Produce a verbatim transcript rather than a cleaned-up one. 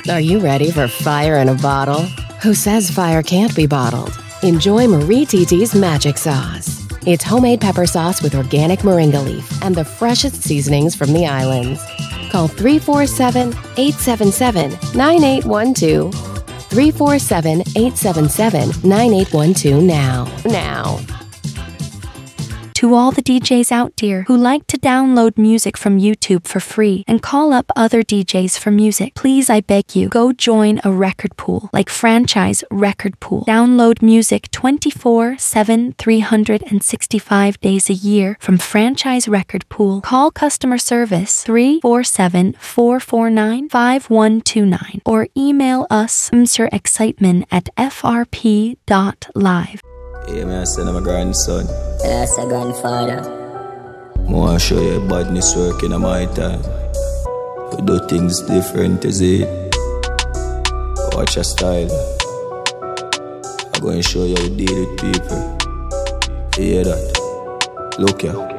Are you ready for fire in a bottle? Who says fire can't be bottled? Enjoy Marie Titi's Magic Sauce. It's homemade pepper sauce with organic moringa leaf and the freshest seasonings from the islands. Call three four seven, eight seven seven, nine eight one two. three four seven, eight seven seven, nine eight one two now. Now. To all the D Js out there who like to download music from YouTube for free and call up other D Js for music, please, I beg you, go join a record pool like Franchise Record Pool. Download music twenty-four seven, three hundred sixty-five days a year from Franchise Record Pool. Call customer service three four seven, four four nine, five one two nine or email us Mr Excitement at f r p dot live. Yeah, man, I said I'm a grandson. That's a grandfather. I want to show you badness working on my time. We do things different, is it? Watch your style. I'm going to show you how to deal with people. You hear that? Look here.